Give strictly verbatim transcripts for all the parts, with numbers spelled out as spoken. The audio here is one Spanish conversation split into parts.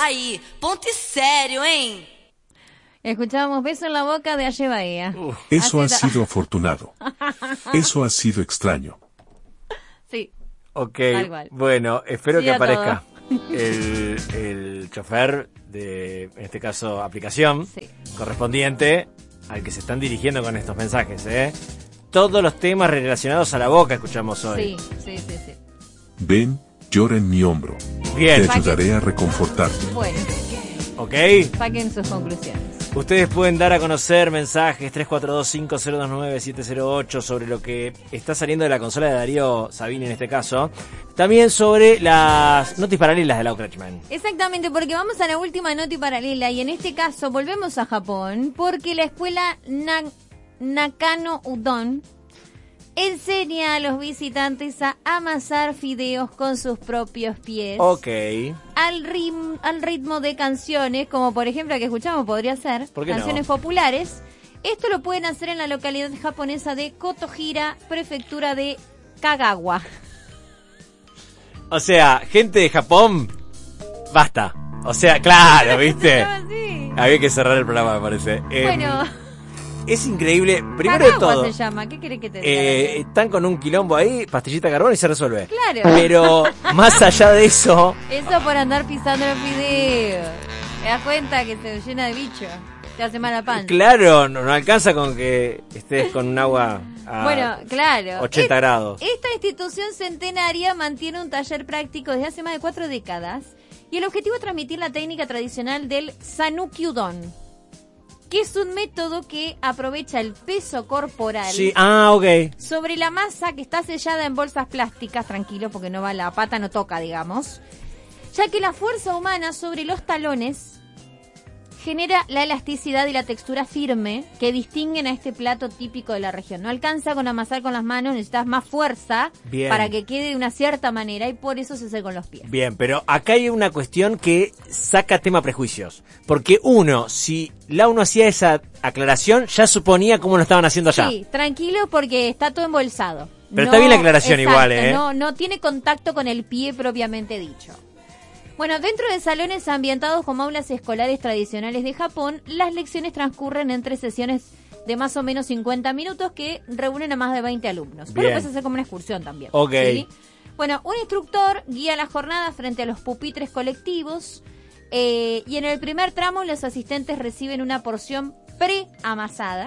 Aí, ponto sério, hein? Escuchábamos Beso en la boca de Aye Bahía. Uh, eso ha sido afortunado. Eso ha sido extraño. Sí. Ok, bueno, espero sí que aparezca el, el chofer de, en este caso, aplicación sí. correspondiente al que se están dirigiendo con estos mensajes, ¿eh? Todos los temas relacionados a la boca escuchamos hoy. Sí, sí, sí, sí. Ven, llora en mi hombro. Bien. Te ayudaré a reconfortarte. Bueno. Ok. Saquen sus conclusiones. Ustedes pueden dar a conocer mensajes tres cuatro dos cinco cero dos nueve siete cero ocho sobre lo que está saliendo de la consola de Darío Sabini en este caso. También sobre las notis paralelas de Lau Kretschmann. Exactamente, porque vamos a la última noti paralela y en este caso volvemos a Japón porque la escuela Na- Nakano Udon enseña a los visitantes a amasar fideos con sus propios pies. Ok. Al, rim, al ritmo de canciones, como por ejemplo la que escuchamos podría ser, canciones no? populares. Esto lo pueden hacer en la localidad japonesa de Kotohira, prefectura de Kagawa. O sea, gente de Japón, basta. O sea, claro, ¿viste? Había que cerrar el programa, me parece. Bueno... Eh, Es increíble, primero Cagagua de todo. Se llama, ¿qué querés que te diga? Eh, están con un quilombo ahí, pastillita de carbón y se resuelve. Claro. Pero más allá de eso. Eso por andar pisando los fideos. Te das cuenta que te llena de bicho. Te hace mala panza. Claro, no, no alcanza con que estés con un agua a bueno, claro. ochenta es, grados. Esta institución centenaria mantiene un taller práctico desde hace más de cuatro décadas. Y el objetivo es transmitir la técnica tradicional del Sanuki Udon, que es un método que aprovecha el peso corporal sí. ah, okay. sobre la masa que está sellada en bolsas plásticas, tranquilo, porque no va la pata, no toca, digamos, ya que la fuerza humana sobre los talones genera la elasticidad y la textura firme que distinguen a este plato típico de la región. No alcanza con amasar con las manos, necesitas más fuerza Bien. para que quede de una cierta manera y por eso se hace con los pies. Bien, pero acá hay una cuestión que saca tema prejuicios. Porque uno, si Lau no hacía esa aclaración, ya suponía cómo lo estaban haciendo allá. Sí, tranquilo porque está todo embolsado. Pero no, está bien la aclaración exacto, igual, ¿eh? No, no tiene contacto con el pie propiamente dicho. Bueno, dentro de salones ambientados como aulas escolares tradicionales de Japón, las lecciones transcurren entre sesiones de más o menos cincuenta minutos que reúnen a más de veinte alumnos. Bien. Pero lo puedes hacer como una excursión también. Ok. ¿sí? Bueno, un instructor guía la jornada frente a los pupitres colectivos eh, y en el primer tramo los asistentes reciben una porción pre-amasada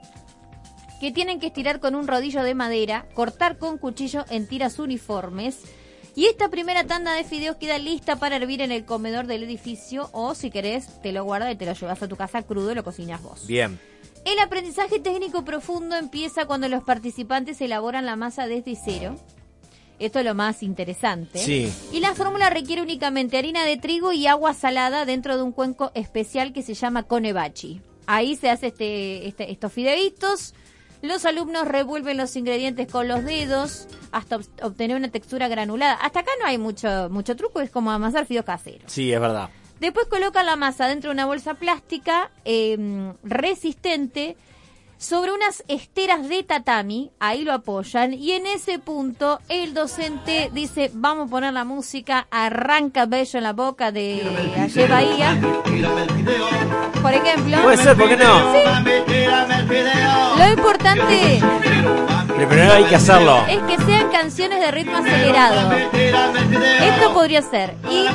que tienen que estirar con un rodillo de madera, cortar con cuchillo en tiras uniformes. Y esta primera tanda de fideos queda lista para hervir en el comedor del edificio o, si querés, te lo guardas y te lo llevas a tu casa crudo y lo cocinas vos. Bien. El aprendizaje técnico profundo empieza cuando los participantes elaboran la masa desde cero. Esto es lo más interesante. Sí. Y la fórmula requiere únicamente harina de trigo y agua salada dentro de un cuenco especial que se llama konebachi. Ahí se hace este, este estos fideitos. Los alumnos revuelven los ingredientes con los dedos hasta obtener una textura granulada. Hasta acá no hay mucho mucho truco, es como amasar fideos caseros. Sí, es verdad. Después colocan la masa dentro de una bolsa plástica eh, resistente sobre unas esteras de tatami, ahí lo apoyan, y en ese punto el docente dice, vamos a poner la música, arranca Bello en la boca de Aye Bahía, por ejemplo. Puede ser, ¿por qué no? Sí. Lo importante pero primero hay que hacerlo. Es que sean canciones de ritmo acelerado. Esto podría ser. Y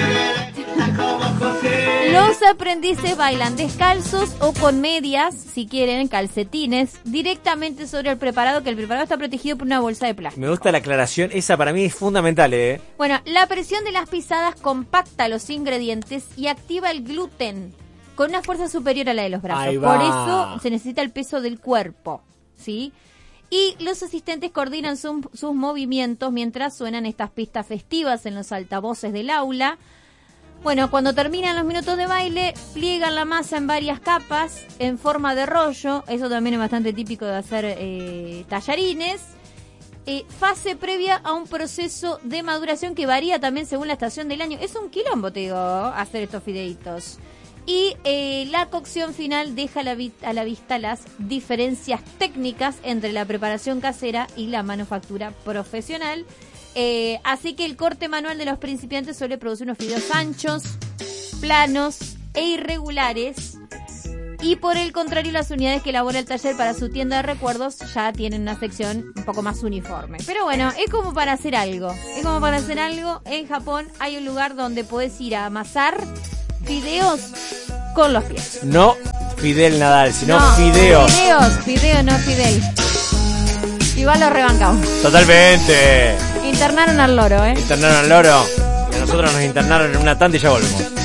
los aprendices bailan descalzos o con medias, si quieren, calcetines, directamente sobre el preparado, que el preparado está protegido por una bolsa de plástico. Me gusta la aclaración, esa para mí es fundamental, ¿eh? Bueno, la presión de las pisadas compacta los ingredientes y activa el gluten con una fuerza superior a la de los brazos. Ahí va. Por eso se necesita el peso del cuerpo, ¿sí? Y los asistentes coordinan su, sus movimientos mientras suenan estas pistas festivas en los altavoces del aula. Bueno, cuando terminan los minutos de baile, pliegan la masa en varias capas en forma de rollo. Eso también es bastante típico de hacer eh, tallarines. Eh, fase previa a un proceso de maduración que varía también según la estación del año. Es un quilombo, te digo, hacer estos fideitos. Y eh, la cocción final deja a la, vi- a la vista las diferencias técnicas entre la preparación casera y la manufactura profesional. Eh, así que el corte manual de los principiantes suele producir unos fideos anchos, planos e irregulares. Y por el contrario, las unidades que elabora el taller para su tienda de recuerdos ya tienen una sección un poco más uniforme. Pero bueno, es como para hacer algo. Es como para hacer algo. En Japón hay un lugar donde podés ir a amasar fideos con los pies. No Fidel Nadal, sino no, fideos. Fideos, fideo, no Fidel. Igual lo rebancamos. Totalmente. Internaron al loro, ¿eh? Internaron al loro. Y a nosotros nos internaron en una tanda y ya volvemos.